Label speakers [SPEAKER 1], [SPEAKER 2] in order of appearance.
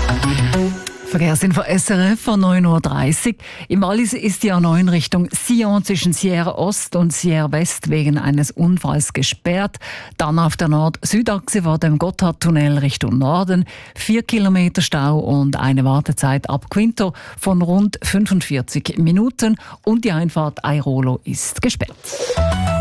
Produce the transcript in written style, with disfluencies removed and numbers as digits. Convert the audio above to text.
[SPEAKER 1] Verkehrsinfo SRF von 9:30 Uhr. Im Wallis ist die A9 Richtung Sion zwischen Sierra Ost und Sierra West wegen eines Unfalls gesperrt. Dann auf der Nord-Süd-Achse vor dem Gotthardtunnel Richtung Norden 4 Kilometer Stau und eine Wartezeit ab Quinto von rund 45 Minuten. Und die Einfahrt Airolo ist gesperrt.